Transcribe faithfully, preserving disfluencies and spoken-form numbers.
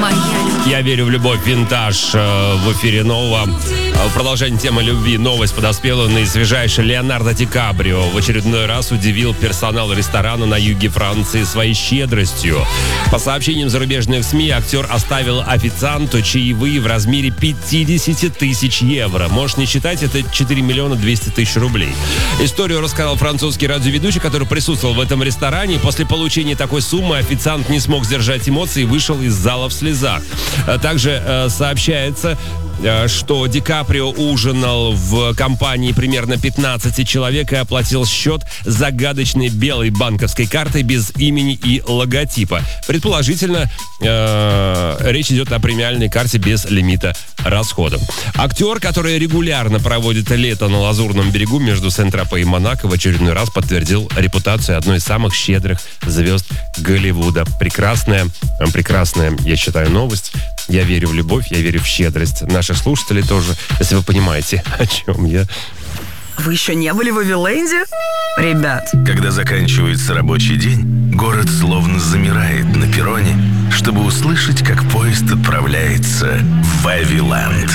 Я верю в любовь, винтаж э, в эфире нового. В продолжении темы любви новость подоспела. Наисвежайший Леонардо Ди Каприо в очередной раз удивил персонал ресторана на юге Франции своей щедростью. По сообщениям зарубежных СМИ, актер оставил официанту чаевые в размере пятьдесят тысяч евро. Можешь не считать, это четыре миллиона двести тысяч рублей. Историю рассказал французский радиоведущий, который присутствовал в этом ресторане. После получения такой суммы официант не смог сдержать эмоции и вышел из зала в слезах. Также э, сообщается, э, что Ди Каприо ужинал в компании примерно пятнадцать человек и оплатил счет загадочной белой банковской картой без имени и логотипа. Предположительно, э, речь идет о премиальной карте без лимита расходов. Актер, который регулярно проводит лето на Лазурном берегу между Сент-Тропе и Монако, в очередной раз подтвердил репутацию одной из самых щедрых звезд Голливуда. Прекрасная, прекрасная, я считаю, новость. Я верю в любовь, я верю в щедрость. Наши слушатели тоже, если вы понимаете, о чем я. Вы еще не были в Вавиленде? Ребят. Когда заканчивается рабочий день, город словно замирает на перроне, чтобы услышать, как поезд отправляется в Вавиленд.